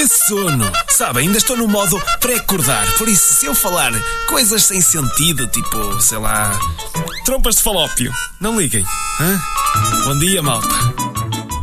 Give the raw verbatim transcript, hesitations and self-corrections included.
sono! Sabe, ainda estou no modo pré-acordar. Por isso, se eu falar coisas sem sentido, tipo, sei lá, trompas de falópio, não liguem. Hã? Bom dia, malta.